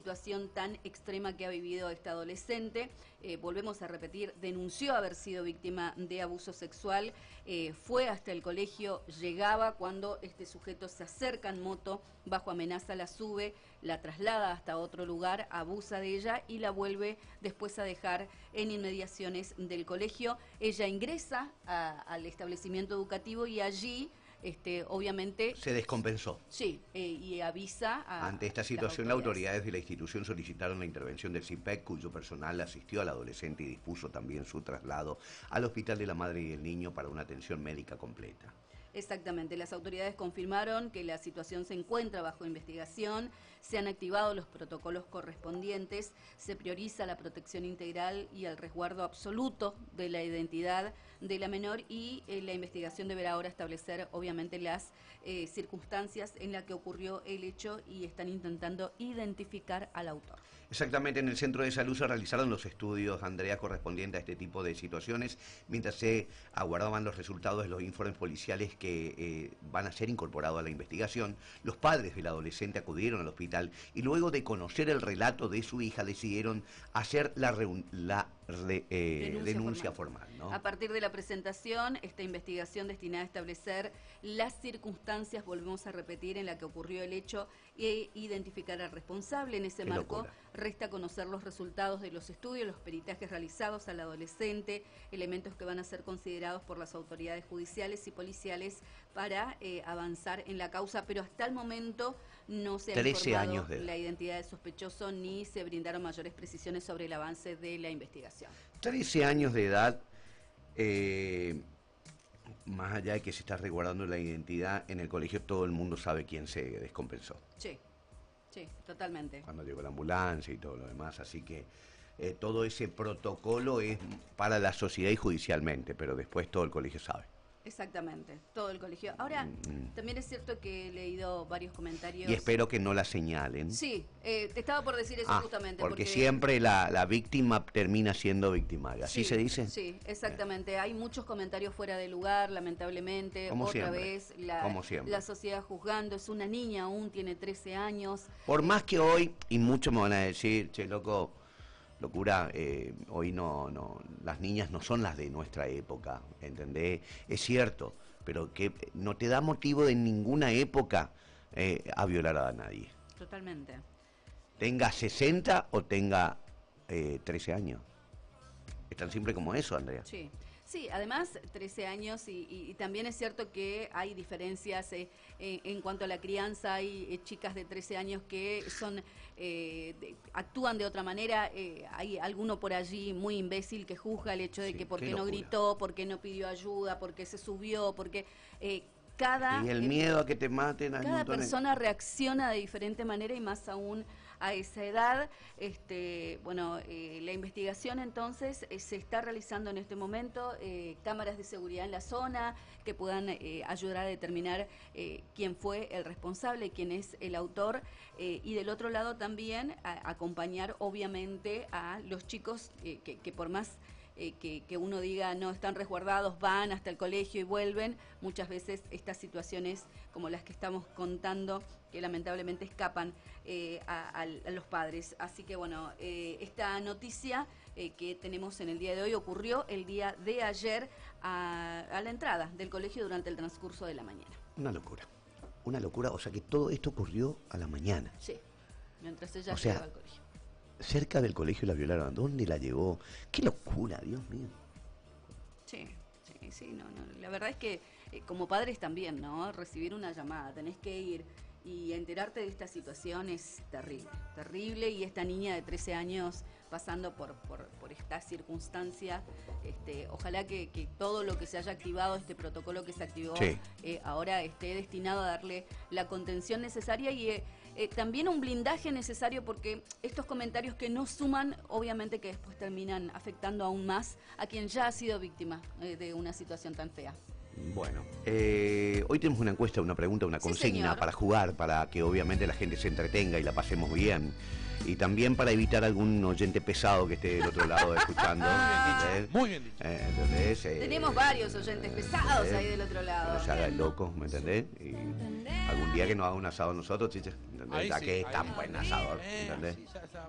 situación tan extrema que ha vivido esta adolescente. Volvemos a repetir, denunció haber sido víctima de abuso sexual, fue hasta el colegio, llegaba cuando este sujeto se acerca en moto, bajo amenaza la sube, la traslada hasta otro lugar, abusa de ella y la vuelve después a dejar en inmediaciones del colegio. Ella ingresa al establecimiento educativo y allí obviamente se descompensó. Sí, y avisa ante esta situación, las autoridades de la institución solicitaron la intervención del CIPEC, cuyo personal asistió al adolescente y dispuso también su traslado al Hospital de la Madre y el Niño para una atención médica completa. Exactamente, las autoridades confirmaron que la situación se encuentra bajo investigación, se han activado los protocolos correspondientes, se prioriza la protección integral y el resguardo absoluto de la identidad de la menor y la investigación deberá ahora establecer obviamente las circunstancias en las que ocurrió el hecho y están intentando identificar al autor. Exactamente, en el centro de salud se realizaron los estudios, Andrea, correspondientes a este tipo de situaciones, mientras se aguardaban los resultados de los informes policiales que van a ser incorporados a la investigación. Los padres del adolescente acudieron al hospital y luego de conocer el relato de su hija decidieron hacer la denuncia formal, ¿no? A partir de la presentación, esta investigación destinada a establecer las circunstancias, volvemos a repetir, en la que ocurrió el hecho e identificar al responsable. En ese marco resta conocer los resultados de los estudios, los peritajes realizados al adolescente, elementos que van a ser considerados por las autoridades judiciales y policiales para avanzar en la causa, pero hasta el momento no se ha informado la identidad del sospechoso ni se brindaron mayores precisiones sobre el avance de la investigación. 13 años de edad, más allá de que se está resguardando la identidad, en el colegio todo el mundo sabe quién se descompensó. Sí, sí, totalmente. Cuando llegó la ambulancia y todo lo demás, así que todo ese protocolo es para la sociedad y judicialmente, pero después todo el colegio sabe. Exactamente, todo el colegio. Ahora, también es cierto que he leído varios comentarios. Y espero que no la señalen. Sí, te estaba por decir eso justamente. Porque siempre la víctima termina siendo victimaria, ¿así se dice? Sí, exactamente. Hay muchos comentarios fuera de lugar, lamentablemente. Como Otra siempre. vez, Como siempre. la sociedad juzgando. Es una niña aún, tiene 13 años. Por más que hoy, y muchos me van a decir, che, loco, locura, hoy no, las niñas no son las de nuestra época, ¿entendés? Es cierto, pero que no te da motivo de ninguna época a violar a nadie. Totalmente. Tenga 60 o tenga 13 años. Es tan simple como eso, Andrea. Sí. Sí, además 13 años y también es cierto que hay diferencias en cuanto a la crianza. Hay chicas de 13 años que son actúan de otra manera. Hay alguno por allí muy imbécil que juzga el hecho de que por qué no gritó, por qué no pidió ayuda, por qué se subió, porque y el miedo a que te maten. Cada persona reacciona de diferente manera y más aún a esa edad. La investigación entonces se está realizando en este momento, cámaras de seguridad en la zona que puedan ayudar a determinar quién fue el responsable, quién es el autor, y del otro lado también acompañar obviamente a los chicos que por más que uno diga no están resguardados, van hasta el colegio y vuelven, muchas veces estas situaciones como las que estamos contando que lamentablemente escapan a los padres. Así que bueno, esta noticia que tenemos en el día de hoy ocurrió el día de ayer a la entrada del colegio durante el transcurso de la mañana. Una locura, o sea que todo esto ocurrió a la mañana. Sí, mientras ella llegaba al colegio. Cerca del colegio la violaron. ¿Dónde la llevó? ¡Qué locura, Dios mío! Sí, no. La verdad es que como padres también, ¿no? Recibir una llamada, tenés que ir y enterarte de esta situación es terrible, y esta niña de 13 años pasando por esta circunstancia, ojalá que todo lo que se haya activado, este protocolo que se activó, ahora esté destinado a darle la contención necesaria y también un blindaje necesario, porque estos comentarios que no suman, obviamente que después terminan afectando aún más a quien ya ha sido víctima de una situación tan fea. Bueno, hoy tenemos una encuesta, una pregunta, una consigna para jugar, para que obviamente la gente se entretenga y la pasemos bien. Y también para evitar algún oyente pesado que esté del otro lado escuchando. Muy bien dicho. ¿Entendés? Tenemos varios oyentes pesados ahí del otro lado. No se haga el loco, ¿me entendés? Y algún día que nos haga un asado nosotros, chiche, ¿entendés? Ya que es tan buen asador, ¿entendés? Sí, ya